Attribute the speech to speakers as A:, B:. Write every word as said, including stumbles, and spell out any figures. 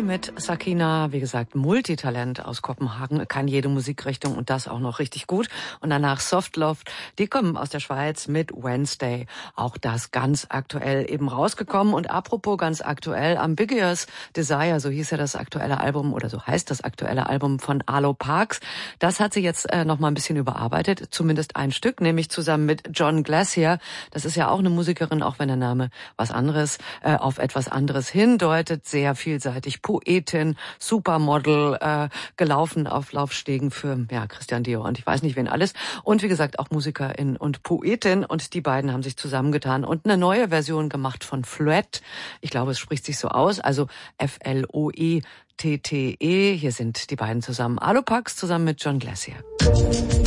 A: mit Sakina, wie gesagt, Multitalent aus Kopenhagen, kann jede Musikrichtung und das auch noch richtig gut. Und danach Softloft, die kommen aus der Schweiz mit Wednesday. Auch das ganz aktuell eben rausgekommen. Und apropos ganz aktuell, Ambiguous Desire, so hieß ja das aktuelle Album oder so heißt das aktuelle Album von Arlo Parks. Das hat sie jetzt äh, noch mal ein bisschen überarbeitet, zumindest ein Stück, nämlich zusammen mit John Glacier. Das ist ja auch eine Musikerin, auch wenn der Name was anderes, äh, auf etwas anderes hindeutet. Sehr vielseitig, Poetin, Supermodel, äh, gelaufen auf Laufstegen für ja Christian Dior und ich weiß nicht wen alles. Und wie gesagt auch Musikerin und Poetin. Und die beiden haben sich zusammengetan und eine neue Version gemacht von Floette. Ich glaube, es spricht sich so aus, also F L O E T T E. Hier sind die beiden zusammen. Arlo Parks zusammen mit John Glacier.